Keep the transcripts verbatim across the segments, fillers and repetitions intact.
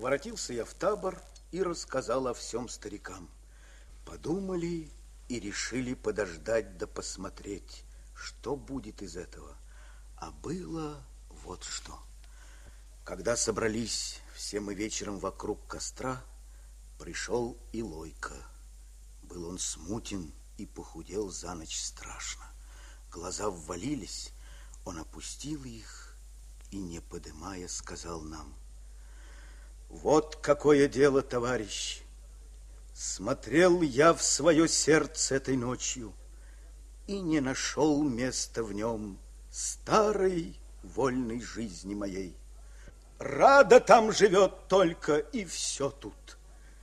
Воротился я в табор и рассказал о всем старикам. Подумали и решили подождать да посмотреть, что будет из этого. А было вот что. Когда собрались все мы вечером вокруг костра, пришел и Лойко. Был он смутен и похудел за ночь страшно. Глаза ввалились, он опустил их и, не подымая, сказал нам: вот какое дело, товарищи! Смотрел я в свое сердце этой ночью и не нашел места в нем старой вольной жизни моей. Рада там живет только, и все тут.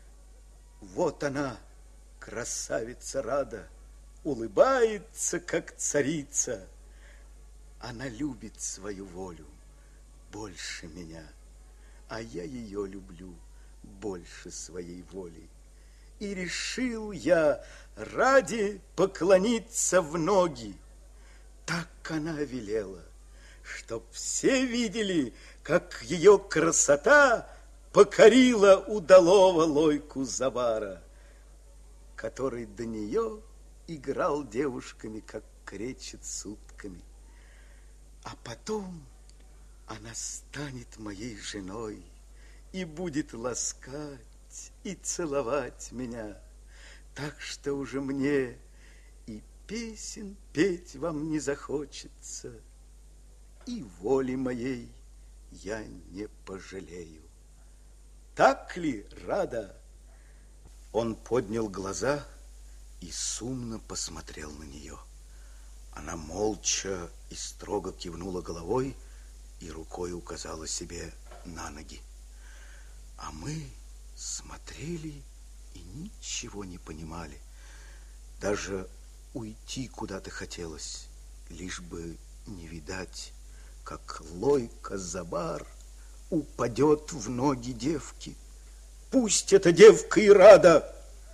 Вот она, красавица Рада, улыбается, как царица. Она любит свою волю больше меня, а я ее люблю больше своей воли. И решил я Раде поклониться в ноги. Так она велела, чтоб все видели, как ее красота покорила удалого Лойку Забара, который до нее играл девушками, как кречет с утками. А потом она станет моей женой и будет ласкать и целовать меня, так что уже мне и песен петь вам не захочется, и воли моей я не пожалею. Так ли, Рада? Он поднял глаза и сумно посмотрел на нее. Она молча и строго кивнула головой и рукой указала себе на ноги. А мы смотрели и ничего не понимали. Даже уйти куда-то хотелось, лишь бы не видать, как Лойко Забар упадет в ноги девки. Пусть эта девка и Рада.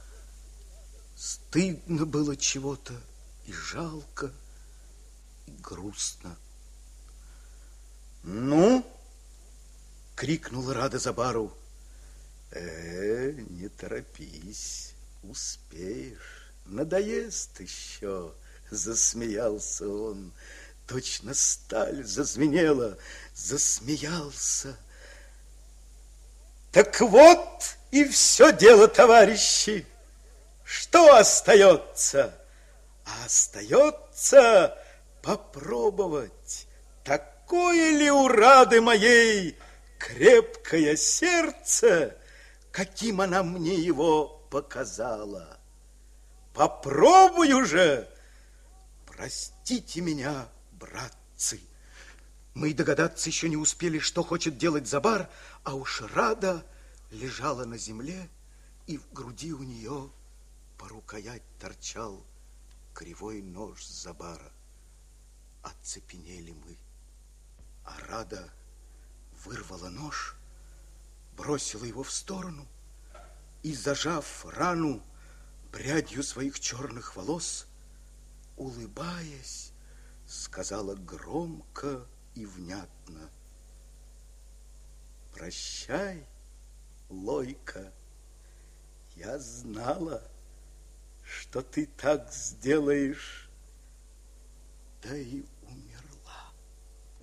Стыдно было чего-то, и жалко, и грустно. Ну, крикнула Рада Забару. Э, не торопись, успеешь, надоест еще, засмеялся он. Точно сталь зазвенела, засмеялся. Так вот и все дело, товарищи. Что остается? А остается попробовать, такое ли у Рады моей крепкое сердце, каким она мне его показала. Попробую же. Простите меня, братцы. Мы и догадаться еще не успели, что хочет делать Забар, а уж Рада лежала на земле, и в груди у нее по рукоять торчал кривой нож Забара. Оцепенели мы. А Рада вырвала нож, бросила его в сторону и, зажав рану прядью своих черных волос, улыбаясь, сказала громко и внятно: прощай, Лойко, я знала, что ты так сделаешь, да и